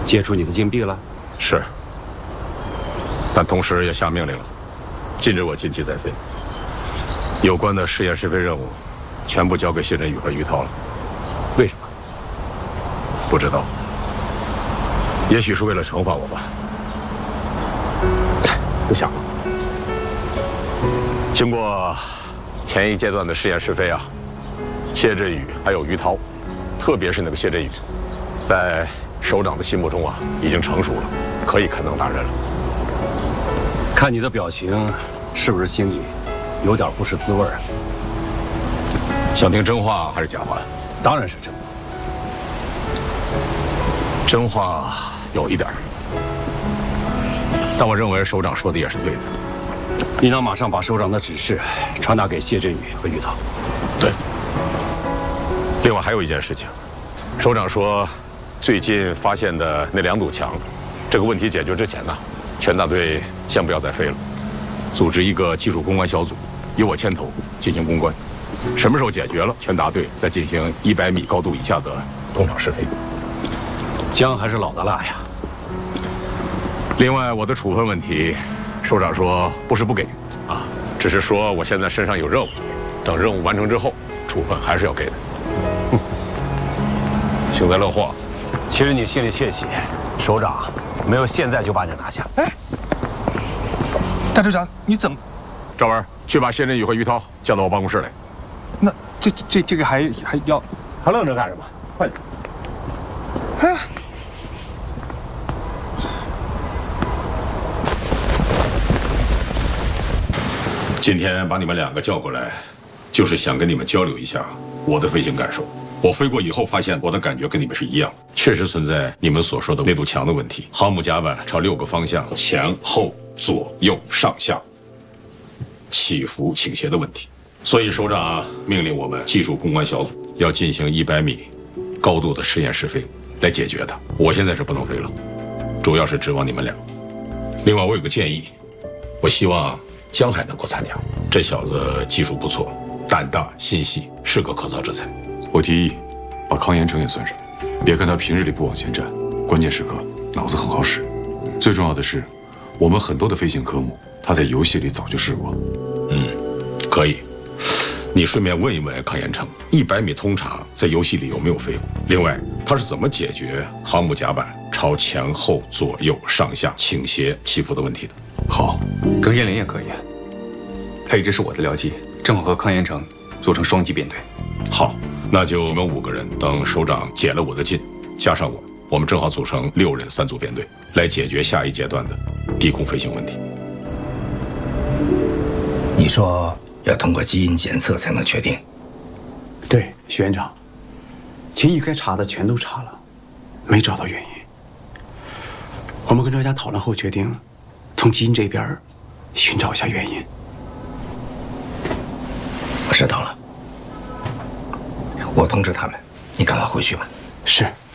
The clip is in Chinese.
解除你的禁闭了？ 是，但同时也下命令了，禁止我近期再飞。有关的试验试飞任务，全部交给谢振宇和于涛了。 为什么？ 不知道。也许是为了惩罚我吧。不想了。经过前一阶段的试验试飞啊，谢振宇还有于涛，特别是那个谢振宇，在首长的心目中啊，已经成熟了，可以堪当大任了。 看你的表情，是不是心里有点不是滋味啊？ 想听真话还是假话呀？ 当然是真话。 真话有一点，但我认为首长说的也是对的。 你能马上把首长的指示传达给谢振宇和于涛？ 对。另外还有一件事情，首长说，最近发现的那2堵墙，这个问题解决之前呢，全大队先不要再飞了，组织一个技术攻关小组，由我牵头进行攻关。什么时候解决了，全大队再进行100米高度以下的通场试飞。 姜还是老的辣呀。 另外，我的处分问题，首长说不是不给，啊，只是说我现在身上有任务，等任务完成之后，处分还是要给的。幸灾乐祸。 其实你心里窃喜，首长没有现在就把你拿下。 哎，大队长，你怎么？ 赵文，去把谢振宇和于涛叫到我办公室来。 那这个还要？ 还愣着干什么？快点！ 哎。 今天把你们2个叫过来，就是想跟你们交流一下我的飞行感受。我飞过以后发现，我的感觉跟你们是一样，确实存在你们所说的那堵墙的问题。航母甲板朝6个方向前后左右上下起伏倾斜的问题，所以首长命令我们技术攻关小组要进行100米高度的试验试飞来解决它。我现在是不能飞了，主要是指望你们俩。另外，我有个建议，我希望江海能够参加，这小子技术不错，胆大心细，是个可造之才。 我提议把康延成也算上，别看他平日里不往前站，关键时刻脑子很好使。最重要的是，我们很多的飞行科目他在游戏里早就试过。 可以。你顺便问一问康延成，100米通场在游戏里有没有飞过？另外，他是怎么解决航母甲板朝前后左右上下倾斜起伏的问题的？ 好， 耿彦霖也可以啊，他一直是我的僚机，正好和康延成组成双机编队。 好，那就我们5个人，等首长解了我的禁，加上我们正好组成6人3组编队，来解决下一阶段的低空飞行问题。 你说要通过基因检测才能确定？ 对，徐院长，秦毅该查的全都查了，没找到原因。我们跟专家讨论后决定，从基因这边寻找一下原因。 我知道了，我通知他们，你赶快回去吧。 是。